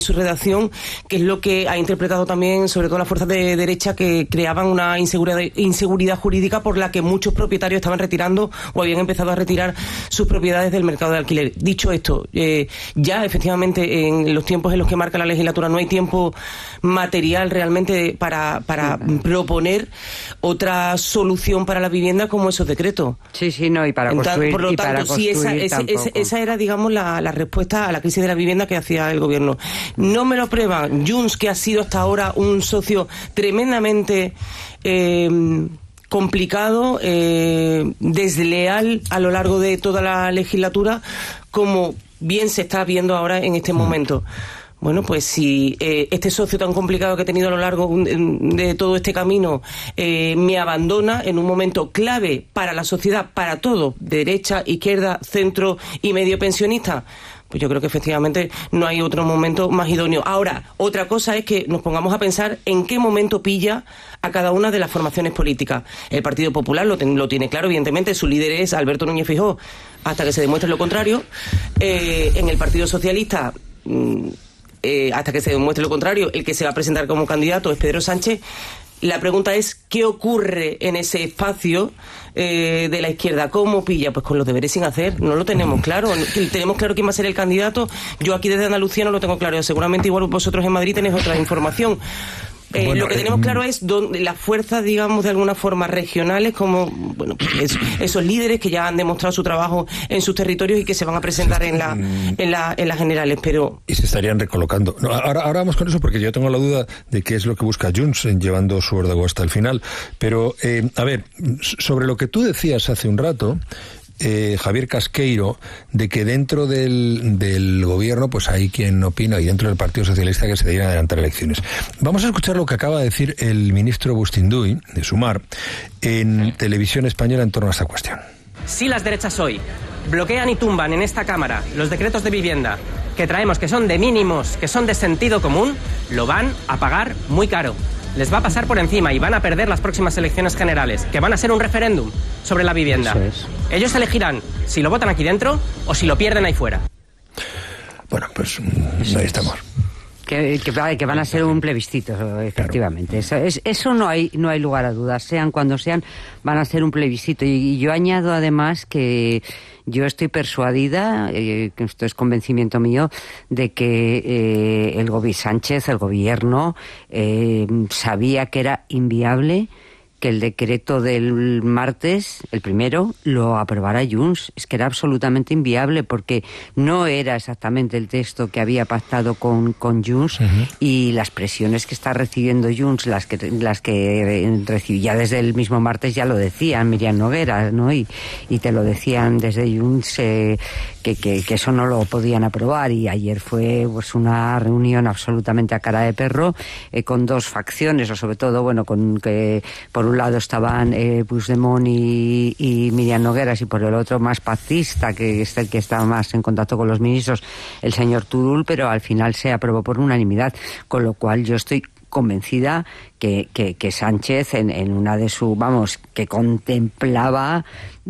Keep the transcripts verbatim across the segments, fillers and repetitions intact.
su redacción, que es lo que ha interpretado también sobre todo las fuerzas de derecha, que creaban una inseguridad, inseguridad jurídica por la que muchos propietarios estaban retirando o habían empezado a retirar sus propiedades del mercado de alquiler. Dicho esto, eh, ya efectivamente en los tiempos en los que marca la legislatura no hay tiempo material realmente para, para sí, proponer otra solución para la vivienda como esos decretos. Sí, sí, no, y para construir. Por lo y tanto, para sí, esa, esa, esa, esa era, digamos, la, la respuesta a la crisis de la vivienda que hacía el gobierno. No me lo prueban Junts, que ha sido hasta ahora un socio tremendamente eh, complicado, eh, desleal a lo largo de toda la legislatura, como bien se está viendo ahora en este momento. Bueno, pues si eh, este socio tan complicado que he tenido a lo largo de todo este camino eh, me abandona en un momento clave para la sociedad, para todo, derecha, izquierda, centro y medio pensionista, pues yo creo que efectivamente no hay otro momento más idóneo. Ahora, otra cosa es que nos pongamos a pensar en qué momento pilla a cada una de las formaciones políticas. El Partido Popular lo, ten, lo tiene claro, evidentemente, su líder es Alberto Núñez Feijóo, hasta que se demuestre lo contrario. Eh, en el Partido Socialista... Mmm, Eh, hasta que se demuestre lo contrario, el que se va a presentar como candidato es Pedro Sánchez. La pregunta es, ¿qué ocurre en ese espacio eh, de la izquierda? ¿Cómo pilla? Pues con los deberes sin hacer. No lo tenemos claro. Tenemos claro quién va a ser el candidato. Yo aquí desde Andalucía no lo tengo claro. Seguramente igual vosotros en Madrid tenéis otra información. Eh, bueno, lo que tenemos eh, claro es donde las fuerzas, digamos, de alguna forma regionales, como bueno, pues esos líderes que ya han demostrado su trabajo en sus territorios y que se van a presentar en la en la en las generales, pero y se estarían recolocando. No, ahora ahora vamos con eso porque yo tengo la duda de qué es lo que busca Junts en llevando su órdago hasta el final. Pero eh, a ver, sobre lo que tú decías hace un rato. Eh, Javier Casqueiro, de que dentro del, del gobierno pues hay quien opina, y dentro del Partido Socialista, que se deberían adelantar elecciones. Vamos a escuchar lo que acaba de decir el ministro Bustinduy, de Sumar, en Televisión Española en torno a esta cuestión. Si las derechas hoy bloquean y tumban en esta Cámara los decretos de vivienda que traemos, que son de mínimos, que son de sentido común, lo van a pagar muy caro. Les va a pasar por encima y van a perder las próximas elecciones generales, que van a ser un referéndum sobre la vivienda. Es. Ellos elegirán si lo votan aquí dentro o si lo pierden ahí fuera. Bueno, pues ahí estamos. Que, que, que van a ser un plebiscito, efectivamente. Claro. Eso, es, eso no hay no hay lugar a dudas. Sean cuando sean, van a ser un plebiscito. Y, y yo añado además que yo estoy persuadida, eh, que esto es convencimiento mío, de que eh, el gobierno Sánchez, el gobierno, eh, sabía que era inviable que el decreto del martes, el primero, lo aprobara Junts. Es que era absolutamente inviable porque no era exactamente el texto que había pactado con, con Junts. Uh-huh. Y las presiones que está recibiendo Junts, las que las que recibía desde el mismo martes, ya lo decían Miriam Noguera, ¿no? Y, y te lo decían desde Junts eh, que, que, que eso no lo podían aprobar. Y ayer fue pues una reunión absolutamente a cara de perro eh, con dos facciones, o sobre todo, bueno, con que por un lado estaban eh, Puigdemont y, y Miriam Nogueras, y por el otro más pactista, que es el que está más en contacto con los ministros, el señor Turull, pero al final se aprobó por unanimidad, con lo cual yo estoy convencida que, que, que Sánchez en, en una de sus, vamos, que contemplaba,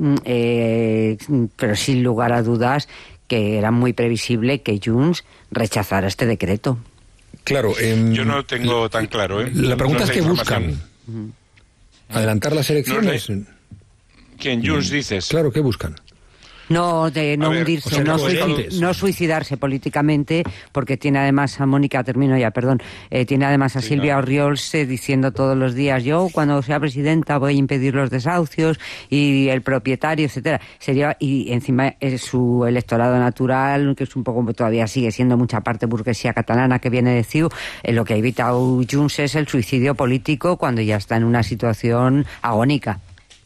eh, pero sin lugar a dudas, que era muy previsible que Junts rechazara este decreto. Claro, eh, yo no lo tengo tan claro. ¿eh? La pregunta no es qué buscan. Uh-huh. ¿Adelantar las elecciones? No sé. ¿Quién? Junts dices. Claro, ¿qué buscan? No, de no ver, hundirse, o sea, no, suicid- no suicidarse políticamente, porque tiene además a Mónica, termino ya, perdón, eh, tiene además a sí, Silvia no. Orriols eh, diciendo todos los días, yo cuando sea presidenta voy a impedir los desahucios y el propietario, etcétera. Sería, y encima es su electorado natural, que es un poco, todavía sigue siendo mucha parte burguesía catalana que viene de C I U, eh, lo que ha evitado Junts es el suicidio político cuando ya está en una situación agónica.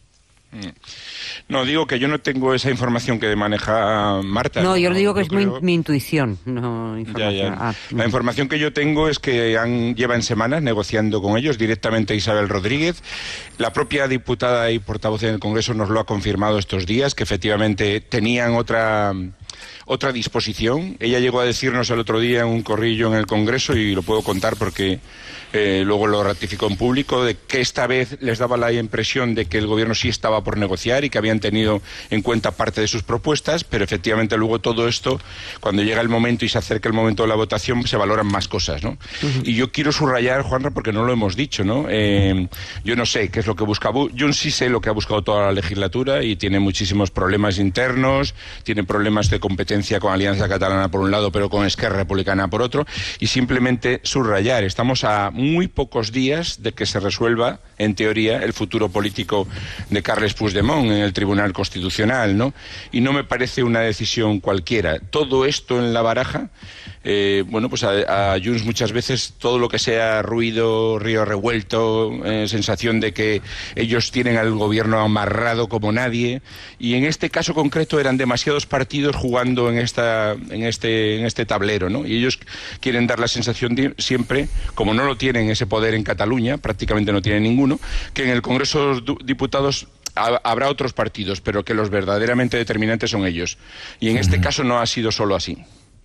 No, digo que yo no tengo esa información que maneja Marta. No, yo no, le digo que es creo... mi, mi intuición, no información. Ya, ya. Ah, La no. información que yo tengo es que han, llevan semanas negociando con ellos, directamente Isabel Rodríguez. La propia diputada y portavoz en el Congreso nos lo ha confirmado estos días, que efectivamente tenían otra... otra disposición. Ella llegó a decirnos el otro día en un corrillo en el Congreso, y lo puedo contar porque eh, luego lo ratificó en público, de que esta vez les daba la impresión de que el gobierno sí estaba por negociar y que que habían tenido en cuenta parte de sus propuestas, pero efectivamente luego todo esto, cuando llega el momento y se acerca el momento de la votación, se valoran más cosas, ¿no? Uh-huh. Y yo quiero subrayar, Juanra, porque no lo hemos dicho, ¿no? Eh, yo no sé qué es lo que busca Junts, sí sé lo que ha buscado toda la legislatura y tiene muchísimos problemas internos, tiene problemas de competencia con Alianza Catalana por un lado, pero con Esquerra Republicana por otro, y simplemente subrayar, estamos a muy pocos días de que se resuelva, en teoría, el futuro político de Carles Puigdemont en el Tribunal Constitucional, ¿no? Y no me parece una decisión cualquiera. Todo esto en la baraja, eh, bueno, pues a, a Junts muchas veces todo lo que sea ruido, río revuelto, eh, sensación de que ellos tienen al gobierno amarrado como nadie, y en este caso concreto eran demasiados partidos jugando en esta en este en este tablero, ¿no? Y ellos quieren dar la sensación de, siempre, como no lo tienen ese poder en Cataluña, prácticamente no tienen ninguno, que en el Congreso de los Diputados habrá otros partidos, pero que los verdaderamente determinantes son ellos. Y en este caso no ha sido solo así.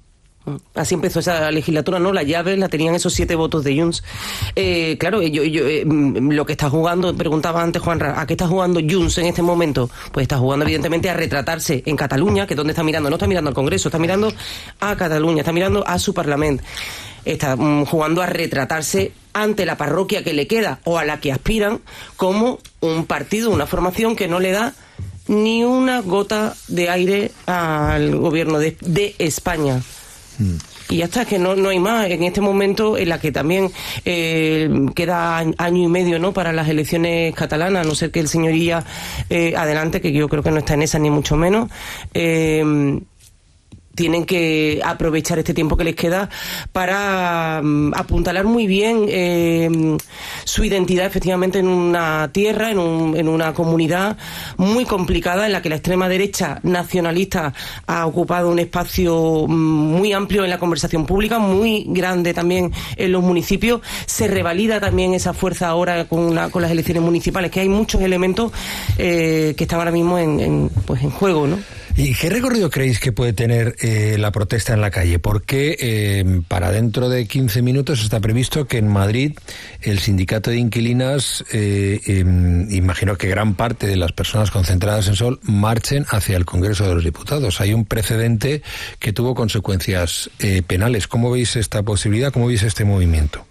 Así empezó esa legislatura, ¿no? La llave la tenían esos siete votos de Junts. Eh, claro, yo, yo, eh, lo que está jugando, preguntaba antes Juanra, ¿a qué está jugando Junts en este momento? Pues está jugando evidentemente a retratarse en Cataluña, que es donde está mirando, no está mirando al Congreso, está mirando a Cataluña, está mirando a su Parlamento. Está um, jugando a retratarse ante la parroquia que le queda o a la que aspiran como un partido, una formación que no le da ni una gota de aire al gobierno de, de España. Mm. Y ya está, que no, no hay más. En este momento en la que también eh, queda año y medio, ¿no?, para las elecciones catalanas, a no ser que el señoría eh, adelante, que yo creo que no está en esa ni mucho menos, eh, tienen que aprovechar este tiempo que les queda para um, apuntalar muy bien eh, su identidad efectivamente en una tierra, en, un, en una comunidad muy complicada en la que la extrema derecha nacionalista ha ocupado un espacio muy amplio en la conversación pública, muy grande también en los municipios. Se revalida también esa fuerza ahora con, la, con las elecciones municipales, que hay muchos elementos eh, que están ahora mismo en, en, pues en juego, ¿no? ¿Y qué recorrido creéis que puede tener eh, la protesta en la calle? Porque eh, para dentro de quince minutos está previsto que en Madrid el sindicato de inquilinas, eh, eh, imagino que gran parte de las personas concentradas en Sol, marchen hacia el Congreso de los Diputados. Hay un precedente que tuvo consecuencias eh, penales. ¿Cómo veis esta posibilidad? ¿Cómo veis este movimiento?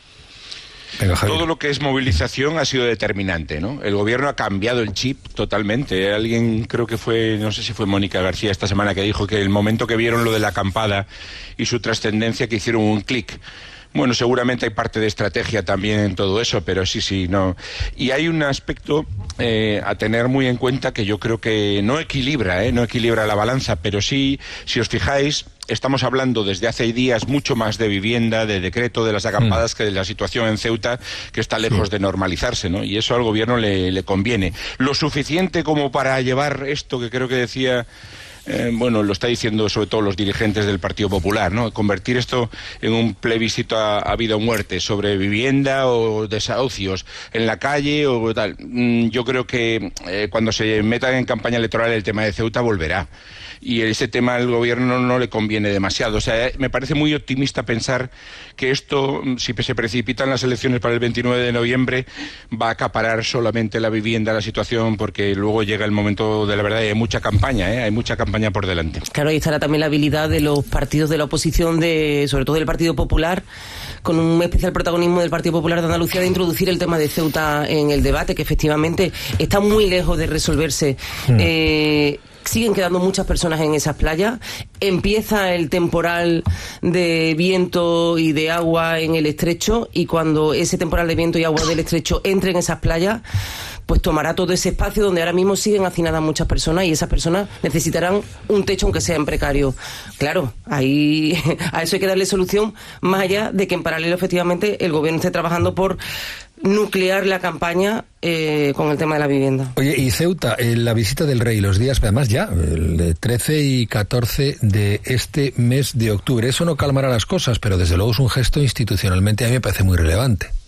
Venga, todo lo que es movilización ha sido determinante, ¿no? El gobierno ha cambiado el chip totalmente. Alguien, creo que fue, no sé si fue Mónica García esta semana, que dijo que el momento que vieron lo de la acampada y su trascendencia, que hicieron un clic. Bueno, seguramente hay parte de estrategia también en todo eso, pero sí, sí, no. Y hay un aspecto eh, a tener muy en cuenta que yo creo que no equilibra, ¿eh? No equilibra la balanza, pero sí, si os fijáis, estamos hablando desde hace días mucho más de vivienda, de decreto, de las acampadas, mm. que de la situación en Ceuta, que está lejos sí. de normalizarse, ¿no? Y eso al gobierno le, le conviene. Lo suficiente como para llevar esto que creo que decía... Eh, bueno, lo está diciendo sobre todo los dirigentes del Partido Popular, ¿no? Convertir esto en un plebiscito a, a vida o muerte sobre vivienda o desahucios en la calle o tal. Mm, yo creo que eh, cuando se metan en campaña electoral el tema de Ceuta volverá. Y ese tema al gobierno no le conviene demasiado. O sea, me parece muy optimista pensar que esto, si se precipitan las elecciones para el veintinueve de noviembre, va a acaparar solamente la vivienda, la situación, porque luego llega el momento de la verdad y hay mucha campaña, ¿eh? Hay mucha campaña por delante. Claro, ahí estará también la habilidad de los partidos de la oposición, de sobre todo del Partido Popular, con un especial protagonismo del Partido Popular de Andalucía, de introducir el tema de Ceuta en el debate, que efectivamente está muy lejos de resolverse. Mm. Eh, Siguen quedando muchas personas en esas playas. Empieza el temporal de viento y de agua en el estrecho, y cuando ese temporal de viento y agua del estrecho entre en esas playas, pues tomará todo ese espacio donde ahora mismo siguen hacinadas muchas personas, y esas personas necesitarán un techo aunque sea en precario. Claro, ahí a eso hay que darle solución, más allá de que en paralelo efectivamente el gobierno esté trabajando por nuclear la campaña eh, con el tema de la vivienda. Oye, y Ceuta, eh, la visita del rey, los días, además ya, el trece y catorce de este mes de octubre. Eso no calmará las cosas, pero desde luego es un gesto institucionalmente, a mí me parece muy relevante.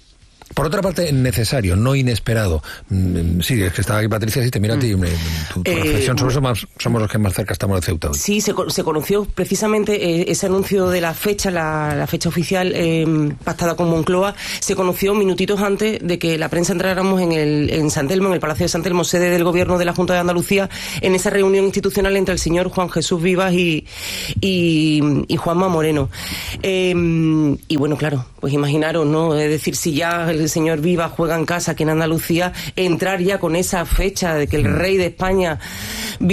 Por otra parte, necesario, no inesperado. Sí, es que estaba aquí Patricia, si te mira a ti, tu, tu eh, reflexión sobre eso, más, somos los que más cerca estamos de Ceuta hoy. Sí, se, se conoció precisamente eh, ese anuncio de la fecha, la, la fecha oficial eh, pactada con Moncloa, se conoció minutitos antes de que la prensa entráramos en, el, en San Telmo, en el Palacio de San Telmo, sede del Gobierno de la Junta de Andalucía, en esa reunión institucional entre el señor Juan Jesús Vivas y, y, y Juanma Moreno. Eh, y bueno, claro, pues imaginaros, ¿no? Es decir, si ya el señor Vivas juega en casa aquí en Andalucía, entrar ya con esa fecha de que el rey de España